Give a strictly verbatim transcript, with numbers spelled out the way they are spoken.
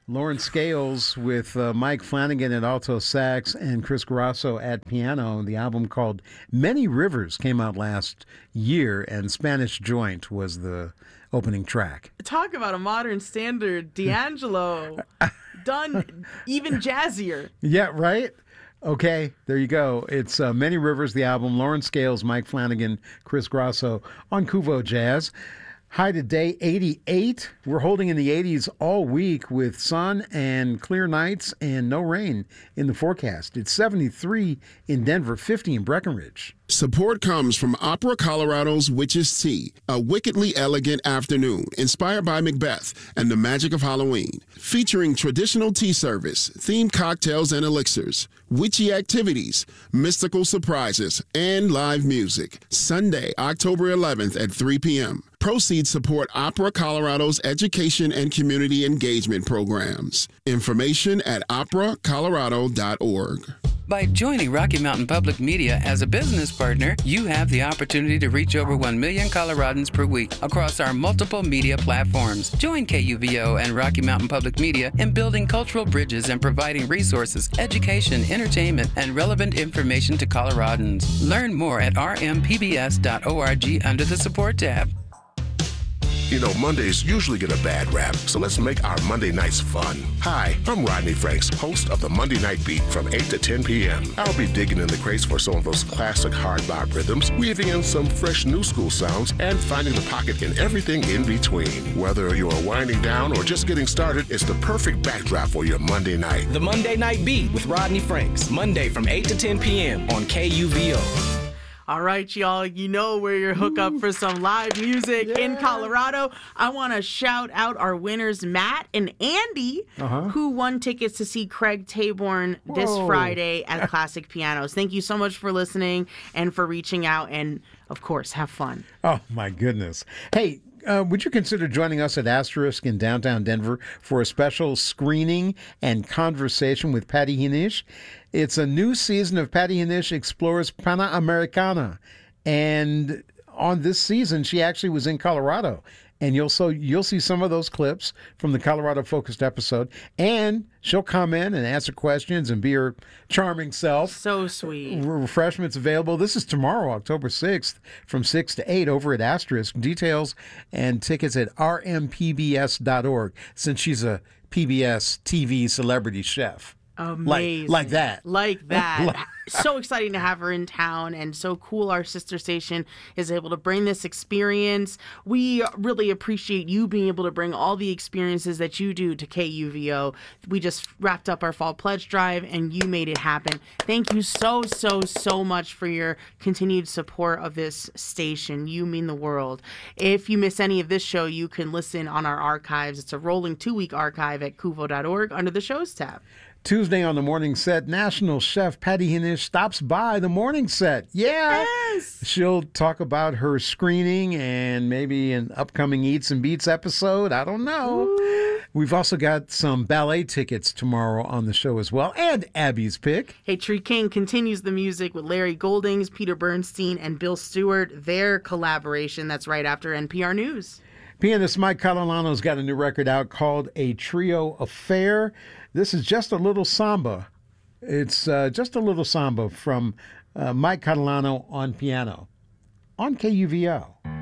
Lauren Scales with uh, Mike Flanagan at alto sax and Chris Grosso at piano. The album called Many Rivers came out last year, and Spanish Joint was the opening track. Talk about a modern standard. D'Angelo, done even jazzier. Yeah, right? Okay, there you go. It's uh, Many Rivers, the album. Lauren Scales, Mike Flanagan, Chris Grosso on Kuvo Jazz. High today, eighty-eight. We're holding in the eighties all week with sun and clear nights and no rain in the forecast. It's seventy-three in Denver, fifty in Breckenridge. Support comes from Opera Colorado's Witch's Tea, a wickedly elegant afternoon inspired by Macbeth and the magic of Halloween, featuring traditional tea service, themed cocktails and elixirs, witchy activities, mystical surprises, and live music. Sunday, October eleventh at three p.m. Proceeds support Opera Colorado's education and community engagement programs. Information at opera colorado dot org. By joining Rocky Mountain Public Media as a business partner, you have the opportunity to reach over one million Coloradans per week across our multiple media platforms. Join K U V O and Rocky Mountain Public Media in building cultural bridges and providing resources, education, entertainment, and relevant information to Coloradans. Learn more at r m p b s dot org under the Support tab. You know, Mondays usually get a bad rap, so let's make our Monday nights fun. Hi, I'm Rodney Franks, host of the Monday Night Beat from eight to ten p.m. I'll be digging in the crates for some of those classic hard bop rhythms, weaving in some fresh new school sounds, and finding the pocket in everything in between. Whether you're winding down or just getting started, it's the perfect backdrop for your Monday night. The Monday Night Beat with Rodney Franks, Monday from eight to ten p.m. on K U V O. All right, y'all, you know where you're hooked up for some live music yeah. in Colorado. I want to shout out our winners, Matt and Andy, uh-huh. who won tickets to see Craig Taborn Whoa. this Friday at Classic Pianos. Thank you so much for listening and for reaching out, and, of course, have fun. Oh, my goodness. Hey, Uh, would you consider joining us at Asterisk in downtown Denver for a special screening and conversation with Patty Hinish? It's a new season of Patty Hinish Explores Panamericana. And on this season, she actually was in Colorado. And you'll so you'll see some of those clips from the Colorado-focused episode. And she'll come in and answer questions and be her charming self. So sweet. Refreshments available. This is tomorrow, October sixth, from six to eight over at Asterisk. Details and tickets at r m p b s dot org, since she's a P B S T V celebrity chef. Amazing. Like, like that. Like that. So exciting to have her in town, and so cool our sister station is able to bring this experience. We really appreciate you being able to bring all the experiences that you do to K U V O. We just wrapped up our fall pledge drive, and you made it happen. Thank you so, so, so much for your continued support of this station. You mean the world. If you miss any of this show, you can listen on our archives. It's a rolling two-week archive at kuvo dot org under the Shows tab. Tuesday on the Morning Set, National Chef Patty Hinish stops by the Morning Set. Yeah. Yes. She'll talk about her screening and maybe an upcoming Eats and Beats episode. I don't know. Ooh. We've also got some ballet tickets tomorrow on the show as well, and Abby's pick. Hey, Tree King continues the music with Larry Goldings, Peter Bernstein, and Bill Stewart. Their collaboration, that's right after N P R News. Pianist Mike Catalano's got a new record out called A Trio Affair. This is just a little samba. It's uh, just a little samba from uh, Mike Catalano on piano on K U V O.